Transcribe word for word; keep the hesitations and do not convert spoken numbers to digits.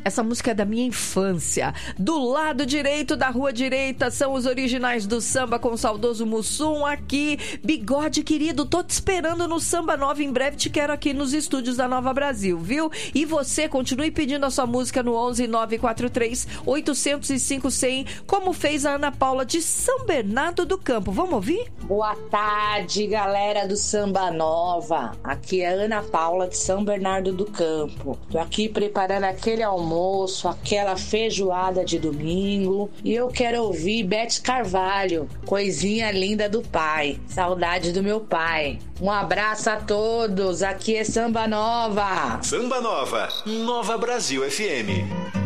Essa música é da minha infância. Do lado direito da rua direita são os originais do samba com o saudoso Mussum. Aqui, Bigode querido, tô te esperando no Samba Nova. Em breve te quero aqui nos estúdios da Nova Brasil, viu? E você continue pedindo a sua música no onze nove quatro três oito zero cinco cem, como fez a Ana Paula de São Bernardo do Campo. Vamos ouvir? Boa tarde, galera do Samba Nova. Aqui é Ana Paula de São Bernardo do Campo. Tô aqui preparando aquele almoço, aquela feijoada de domingo. E eu quero ouvir Beth Carvalho, Coisinha Linda do Pai. Saudade do meu pai. Um abraço a todos. Aqui é Samba Nova. Samba Nova, Nova Brasil F M.